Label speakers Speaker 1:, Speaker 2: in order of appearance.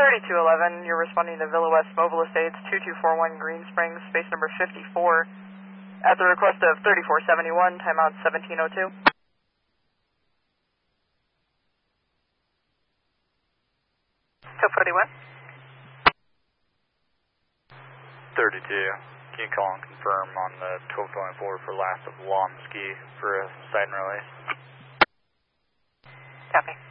Speaker 1: 3211, you're responding to Villa West Mobile Estates, 2241 Green Springs, space number 54, at the request of 3471, timeout 1702. 41.
Speaker 2: 32. Can you call and confirm on the 1224 for last of Lomsky for a side and release?
Speaker 1: Copy.